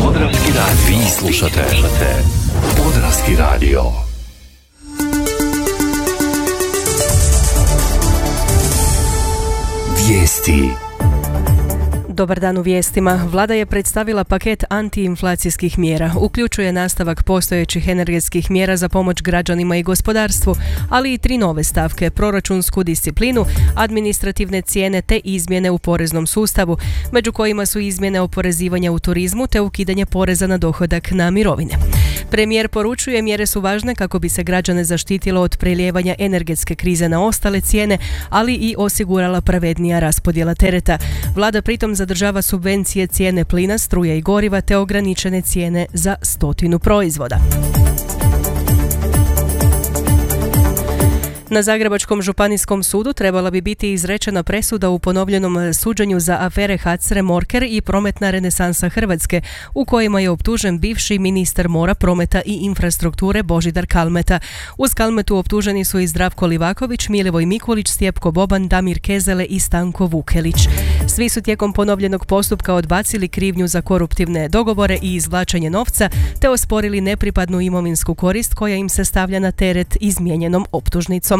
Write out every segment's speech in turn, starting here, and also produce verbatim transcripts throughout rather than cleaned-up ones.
Podravski radio. Vi slušate Podravski radio. Vijesti. Dobar dan u vijestima. Vlada je predstavila paket antiinflacijskih mjera. Uključuje nastavak postojećih energetskih mjera za pomoć građanima i gospodarstvu, ali i tri nove stavke: proračunsku disciplinu, administrativne cijene te izmjene u poreznom sustavu, među kojima su izmjene oporezivanja u turizmu te ukidanje poreza na dohodak na mirovine. Premijer poručuje mjere su važne kako bi se građane zaštitilo od prelijevanja energetske krize na ostale cijene, ali i osigurala pravednija raspodjela tereta. Vlada pritom zadržava subvencije cijene plina, struje i goriva te ograničene cijene za stotinu proizvoda. Na Zagrebačkom županijskom sudu trebala bi biti izrečena presuda u ponovljenom suđenju za afere Hacre, Morker i prometna renesansa Hrvatske, u kojima je optužen bivši ministar mora, prometa i infrastrukture Božidar Kalmeta. Uz Kalmetu optuženi su i Zdravko Livaković, Milivoj Mikulić, Stjepko Boban, Damir Kezele i Stanko Vukelić. Svi su tijekom ponovljenog postupka odbacili krivnju za koruptivne dogovore i izvlačenje novca te osporili nepripadnu imovinsku korist koja im se stavlja na teret izmijenjenom optužnicom.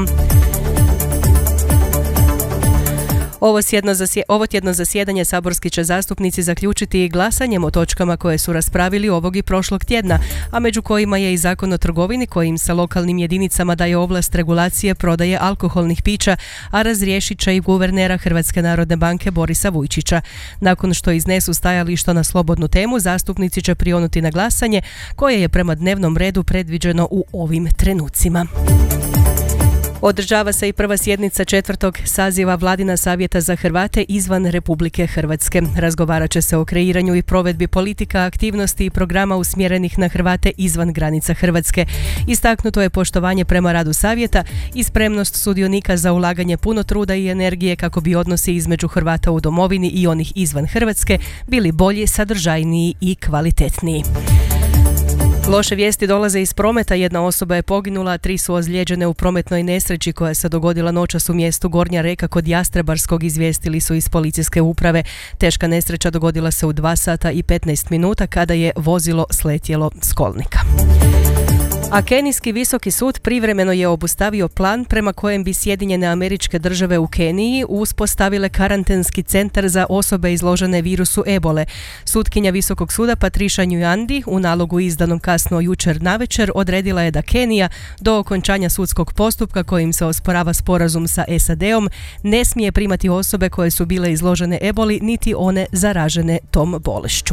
Ovo, zasje, ovo tjedno zasjedanje saborski će zastupnici zaključiti glasanjem o točkama koje su raspravili ovog i prošlog tjedna, a među kojima je i Zakon o trgovini kojim se lokalnim jedinicama daje ovlast regulacije prodaje alkoholnih pića, a razriješit će i guvernera Hrvatske narodne banke Borisa Vujčića. Nakon što iznesu stajališta na slobodnu temu, zastupnici će prionuti na glasanje koje je prema dnevnom redu predviđeno u ovim trenucima. Održava se i prva sjednica četvrtog saziva Vladina savjeta za Hrvate izvan Republike Hrvatske. Razgovarat će se o kreiranju i provedbi politika, aktivnosti i programa usmjerenih na Hrvate izvan granica Hrvatske. Istaknuto je poštovanje prema radu savjeta i spremnost sudionika za ulaganje puno truda i energije kako bi odnosi između Hrvata u domovini i onih izvan Hrvatske bili bolji, sadržajniji i kvalitetniji. Loše vijesti dolaze iz prometa. Jedna osoba je poginula, a tri su ozlijeđene u prometnoj nesreći koja se dogodila noćas u mjestu Gornja Reka kod Jastrebarskog, izvijestili su iz policijske uprave. Teška nesreća dogodila se u dva sata i petnaest minuta kada je vozilo sletjelo s kolnika. A Kenijski visoki sud privremeno je obustavio plan prema kojem bi Sjedinjene Američke Države u Keniji uspostavile karantenski centar za osobe izložene virusu ebole. Sutkinja Visokog suda Patricia Njujandi u nalogu izdanom kasno jučer navečer odredila je da Kenija do okončanja sudskog postupka kojim se osporava sporazum sa S A D-om ne smije primati osobe koje su bile izložene eboli niti one zaražene tom bolešću.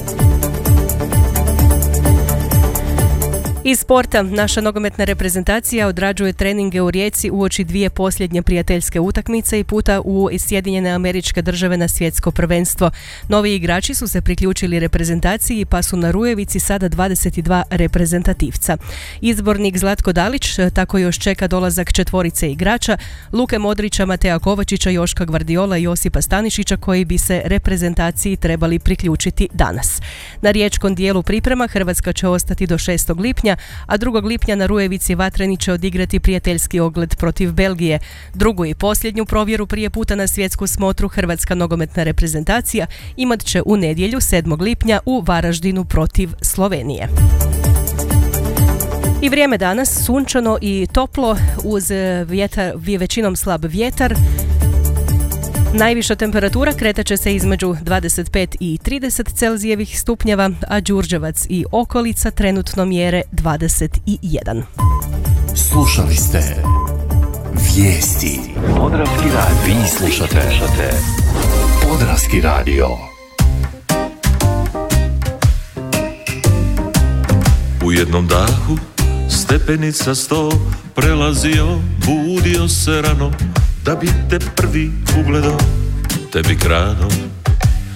Iz sporta, naša nogometna reprezentacija odrađuje treninge u Rijeci uoči dvije posljednje prijateljske utakmice i puta u Sjedinjene Američke Države na svjetsko prvenstvo. Novi igrači su se priključili reprezentaciji pa su na Rujevici sada dvadeset dva reprezentativca. Izbornik Zlatko Dalić tako još čeka dolazak četvorice igrača: Luke Modrića, Mateja Kovačića, Joška Gvardiola i Josipa Stanišića, koji bi se reprezentaciji trebali priključiti danas. Na riječkom dijelu priprema Hrvatska će ostati do šestog lipnja, a drugog lipnja na Rujevici Vatreni će odigrati prijateljski ogled protiv Belgije. Drugu i posljednju provjeru prije puta na svjetsku smotru hrvatska nogometna reprezentacija imat će u nedjelju sedmog lipnja u Varaždinu protiv Slovenije. I vrijeme danas sunčano i toplo uz vjetar, većinom slab vjetar. Najviša temperatura kretat će se između dvadeset pet i trideset Celzijevih stupnjeva, a Đurđevac i okolica trenutno mjere dvadeset jedan. Slušali ste Vijesti. Podravski radio. Vi slušate Podravski radio. U jednom dahu stepenica sto prelazio, budio se rano da bi te prvi ugledao, tebi krado